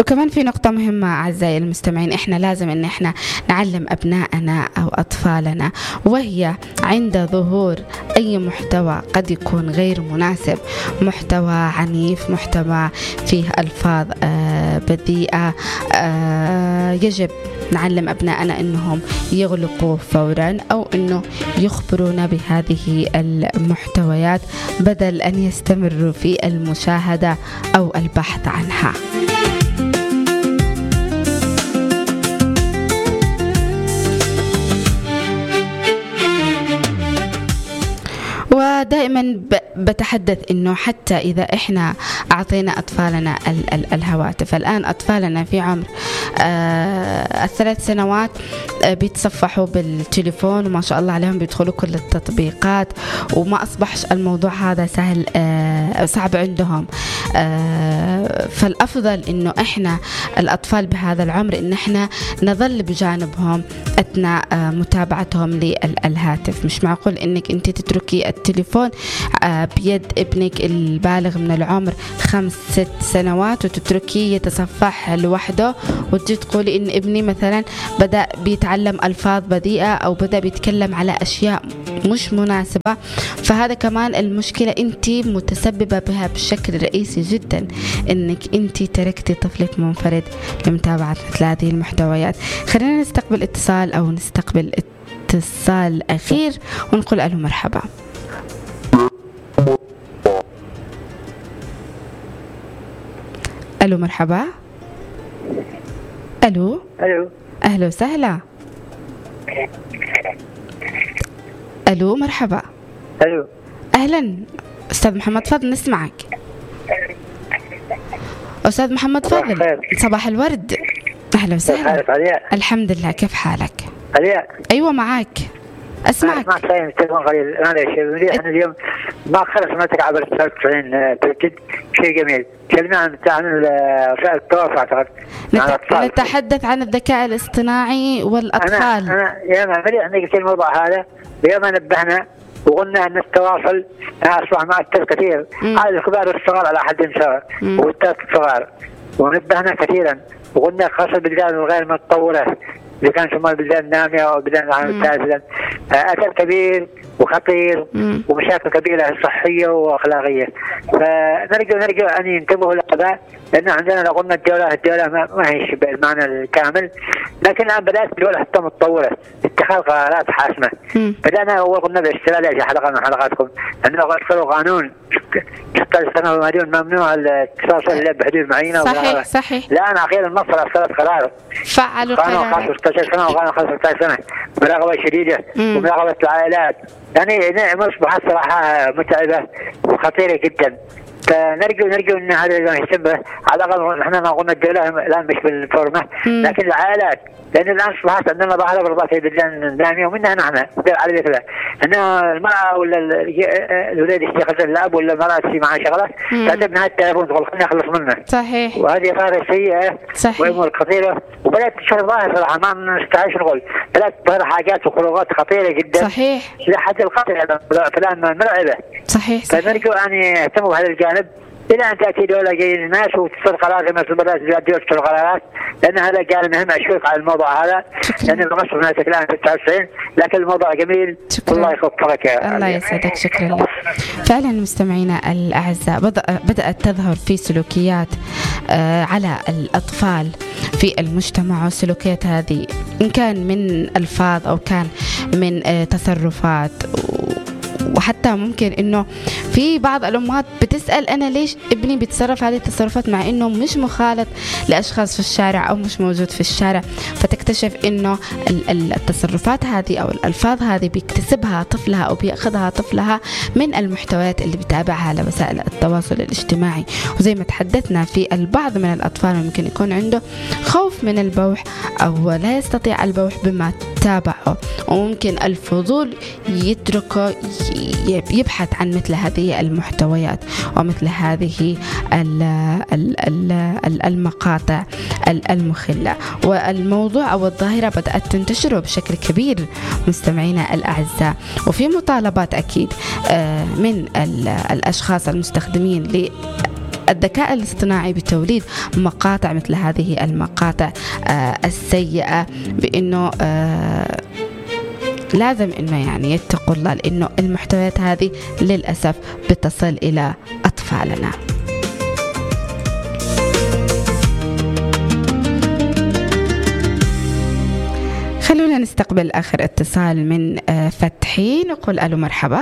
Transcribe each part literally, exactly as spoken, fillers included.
وكمان في نقطة مهمة أعزائي المستمعين، إحنا لازم إن إحنا نعلم أبنائنا أو أطفالنا، وهي عند ظهور أي محتوى قد يكون غير مناسب، محتوى عنيف، محتوى فيه ألفاظ آه بذيئة، آه يجب نعلم أبنائنا أنهم يغلقوا فورا أو أنه يخبرونا بهذه المحتويات بدل أن يستمروا في المشاهدة أو البحث عنها. ودائما بتحدث انه حتى اذا احنا اعطينا اطفالنا ال- ال- الهواتف، الان اطفالنا في عمر آه الثلاث سنوات آه بيتصفحوا بالتليفون وما شاء الله عليهم بيدخلوا كل التطبيقات، وما اصبحش الموضوع هذا سهل آه صعب عندهم. آه فالافضل انه احنا الاطفال بهذا العمر ان احنا نظل بجانبهم اثناء آه متابعتهم للهاتف. مش معقول انك انت تتركي التليفون بيد ابنك البالغ من العمر خمس ست سنوات وتتركيه يتصفح لوحده وتجي تقولي إن ابني مثلا بدأ بيتعلم ألفاظ بذيئة أو بدأ بيتكلم على أشياء مش مناسبة. فهذا كمان المشكلة أنت متسببة بها بشكل رئيسي جدا، إنك أنت تركتي طفلك منفرد لمتابعة مثل هذه المحتويات. خلينا نستقبل اتصال أو نستقبل اتصال أخير ونقول ألو مرحبا. ألو مرحبا. ألو ألو أهلا وسهلا. ألو مرحبا. ألو أهلا أستاذ محمد، فضل نسمعك. أستاذ محمد فضل، صباح الورد. أهلا وسهلا. الحمد لله، كيف حالك؟ علياء. أيوة معك أسمعك. ما أسمعك التليفون قليل. معليش احنا اليوم ما خلص ما تقعد تسعين تركد شيء جميل. كلمة عن وسائل التواصل أعتقد. نتحدث عن الذكاء الاصطناعي والأطفال. أنا, أنا يا ما مليح أنك قلت الموضوع هذا. اليوم نبهنا وقلنا أن التواصل أصبح مؤثر كثير على الكبار والصغار على حد سواء والتاك الصغار، ونبهنا كثيرا وقلنا خاصة البلدان الغير متطورة اللي كان شمال البلدان النامية أو البلدان العالم الثالثة أثر كبير وخطير مم. ومشاكل كبيرة صحية وأخلاقية. فنرجو نرجو أن ينتبهوا للقضاء، لأن عندنا لو قلنا الدولة الدولة ما, ما هي بالمعنى الكامل، لكن الآن بدأت الدولة حتى متطورة اتخاذ قرارات حاسمة. بدأنا أول قلنا بالاسترالية في حلقة من حلقاتكم أنه أصدروا قانون ستة سنة ومليون ممنوع الاتصال إلا بحدود معينة. صحيح صحيح. الآن أخيرا مصر أصدرت قرار فعلوا قانون خاص ستة سنة وقانون خاص ستة سنة مراقبة شديدة ومراقبة العائلات. يعني نعم أصبحت صراحة متعبة وخطيرة جدا. فنرجو نرجو ان هذا يتم على الاقل. احنا ما قلنا الدوله الان مش بالفورمه لكن العائلات، لان الان اصبحت عندنا ظاهره بالضبط في البلدان الناميه ومنها نحن العربيه كلها ان المراه ولا الولاد يشتغل الاب ولا المراه تسوي معها شغلات تعتبر انها التليفون تقول خليني اخلص منه. صحيح. وهذه ظاهره سيئه وامور خطيره وبدات تشهر ظاهره صراحه ما نستطيعش نقول، بدات تظهر حاجات وخروجات خطيره جدا. صحيح. لحد القتل الان مرعبه. صحيح. فنرجو ان يهتموا بهذا الجانب إلى أن تأتي دولة جاي الناس وتصل قرارات مثل البلاد الدول تصل قرارات، لأن هذا قال مهم أشوف على الموضوع هذا. شكرا. لأن مصر الناس الآن تسعة وتسعين لكن الموضوع جميل. شكرا. الله يوفقك. الله يسعدك. شكرا لك. فعلا مستمعينا الأعزاء بدأت تظهر في سلوكيات على الأطفال في المجتمع، والسلوكيات هذه إن كان من ألفاظ أو كان من تصرفات، وحتى ممكن انه في بعض الامهات بتسال انا ليش ابني بيتصرف هذه التصرفات مع انه مش مخالط لاشخاص في الشارع او مش موجود في الشارع، فتكتشف انه التصرفات هذه او الالفاظ هذه بيكتسبها طفلها او بياخذها طفلها من المحتويات اللي بتابعها على وسائل التواصل الاجتماعي. وزي ما تحدثنا في البعض من الاطفال ممكن يكون عنده خوف من البوح او لا يستطيع البوح بما تابعه، وممكن الفضول يتركه يبحث عن مثل هذه المحتويات ومثل هذه المقاطع المخلة. والموضوع أو الظاهرة بدأت تنتشر بشكل كبير مستمعينا الأعزاء، وفي مطالبات أكيد من الأشخاص المستخدمين الذكاء الاصطناعي بتوليد مقاطع مثل هذه المقاطع السيئة، بأنه لازم إنه يعني يتقوا الله، لأنه المحتويات هذه للأسف بتصل إلى أطفالنا. خلونا نستقبل آخر اتصال من فتحي، نقول ألو مرحبا.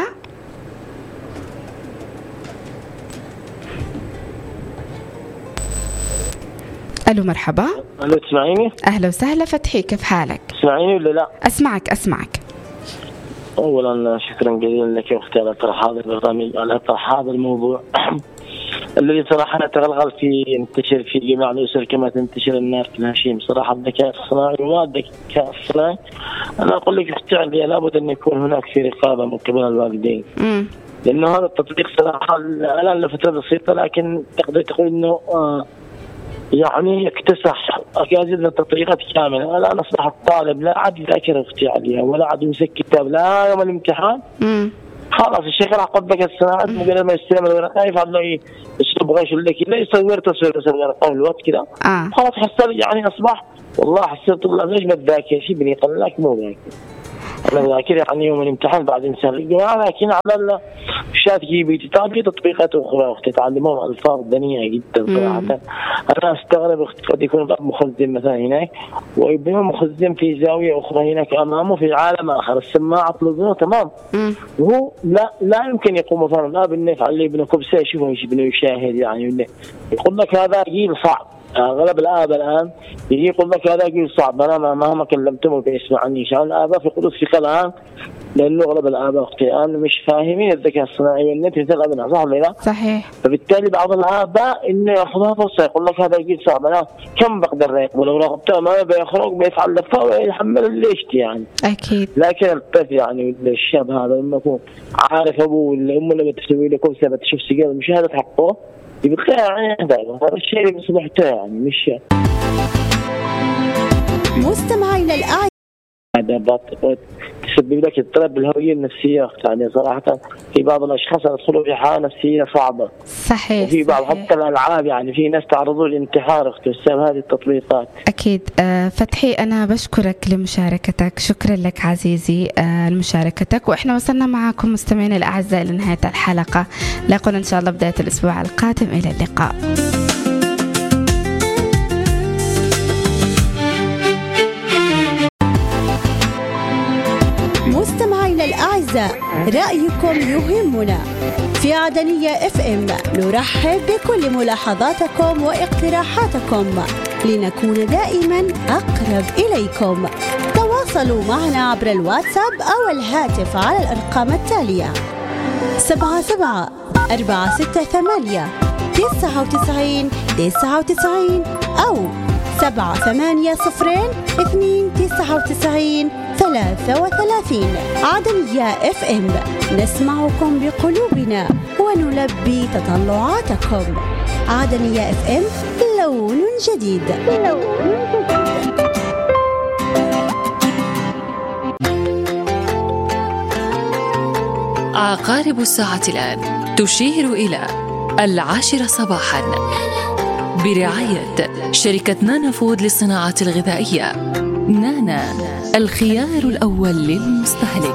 ألو مرحبا. ألو تسمعيني؟ أهلا وسهلا فتحي، كيف حالك؟ تسمعيني ولا لا؟ أسمعك أسمعك. أولا شكرا جزيلا لك أختي على طرح هذا البرنامج، على طرح هذا الموضوع الذي صراحة نتغلغل في ينتشر في جميع الأسر كما تنتشر النار في الهشيم. صراحة الذكاء الصناعي وما الذكاء الصناعي، أنا أقول لك أختي لابد أن يكون هناك في رقابة من قبل الوالدين، م. لأنه هذا التطبيق صراحة الآن لفترة بسيطة، لكن تقدر تقول إنه آه يعني اكتسح أجازنا التطبيقات كاملة. الآن أصبح الطالب لا عاد يذاكر اختي عليها ولا عاد يمسك كتاب لا يوم الامتحان، م. خلاص الشيخ راح قبك السنوات مجرد ما يستلم الورقة يفعل له ايه اسلوب غش لك لا يصور تصوير بس الورقة الوقت كذا آه. خلاص حصل يعني أصبح والله حسيت طلاب ليش ما تذاكر شيء بني قال لك مو ذاكر أنا ذاكر يعني يوم الامتحان بعدين سهل الجماعة، لكن على الشات جيبي تتابعي تطبيقات أخرى أختي تعلمهم ألفاظ دنيئة جدا صراحة. أنا أستغرب أختي قد يكون الأب مخزن مثلا هناك وابنه مخزن في زاوية أخرى هناك أمامه في عالم آخر، السماعة تلقونه تمام وهو لا لا يمكن يقوم مثلا الأب إنه يفعل لي ابنه كبسة يشوفه ابنه يشاهد يعني إنه يقول لك هذا جيل صعب. أغلب الآباء الآن يجي يقول لك هذا جيل صعب، أنا مهما كلمتهم بيسمع عني شان الآباء في قدس في الآن، لأنه أغلب الآباء أختي الآن مش فاهمين الذكاء الصناعي والنت مثل أبناء صح ولا لا؟ صحيح. فبالتالي بعض الآباء إنه يأخذها فرصة يقول لك هذا جيل صعب أنا كم بقدر راقبه لو راقبته ما بيخرج بيفعل لفه ويحمل ليش يعني. أكيد. لكن الطفل يعني الشاب هذا لما يكون عارف أبوه ولا أمه لما تسوي له كبسة بتشوف سجل مشاهدة حقه يبقى يعني هذا الشيء اللي بصلحته يعني مش مستمعين الأعزاء هذا بطل تسبب لك اضطراب بالهوية النفسية يعني صراحة في بعض الأشخاص يدخلوا في حالة نفسية صعبة. صحيح. وفي بعض حتى الألعاب يعني في ناس تعرضوا للانتحار أختي بسبب هذه التطبيقات. أكيد. آه فتحي أنا بشكرك لمشاركتك، شكرا لك عزيزي آه لمشاركتك، وإحنا وصلنا معكم مستمعين الأعزاء لنهاية الحلقة، لاقونا إن شاء الله بداية الأسبوع القادم، إلى اللقاء. مستمعينا الأعزاء رأيكم يهمنا. في عدنية اف ام نرحب بكل ملاحظاتكم واقتراحاتكم لنكون دائما أقرب إليكم. تواصلوا معنا عبر الواتساب أو الهاتف على الأرقام التالية سبعة سبعة أربعة ستة ثمانية تسعة وتسعين تسعة وتسعين أو سبعة ثمانية صفرين اثنين تسعة وتسعين ثلاثة وثلاثين. عدنية اف ام نسمعكم بقلوبنا ونلبي تطلعاتكم. عدنية اف ام لون جديد. عقارب الساعة الآن تشير إلى العاشرة صباحا برعاية شركة نانا فود للصناعات الغذائية. نانا الخيار الأول للمستهلك.